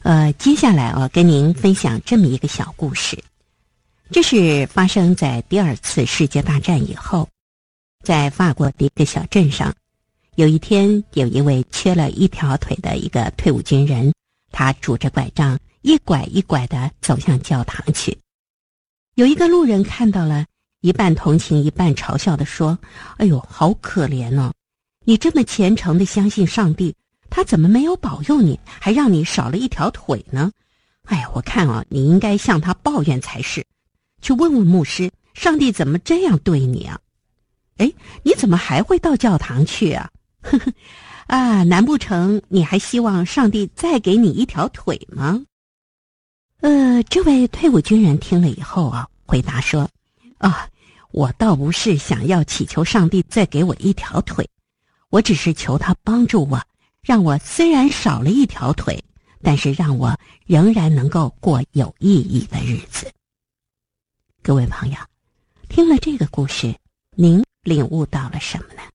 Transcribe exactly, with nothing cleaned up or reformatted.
呃，接下来我跟您分享这么一个小故事。这是发生在第二次世界大战以后，在法国的一个小镇上，有一天有一位缺了一条腿的一个退伍军人，他拄着拐杖一拐一拐地走向教堂去。有一个路人看到了，一半同情一半嘲笑地说：哎呦，好可怜哦，你这么虔诚地相信上帝，他怎么没有保佑你，还让你少了一条腿呢？哎呀，我看啊，你应该向他抱怨才是，去问问牧师，上帝怎么这样对你啊？哎，你怎么还会到教堂去啊？呵呵，啊，难不成你还希望上帝再给你一条腿吗？呃，这位退伍军人听了以后啊，回答说：啊，我倒不是想要祈求上帝再给我一条腿，我只是求他帮助我，让我虽然少了一条腿，但是让我仍然能够过有意义的日子。各位朋友，听了这个故事，您领悟到了什么呢？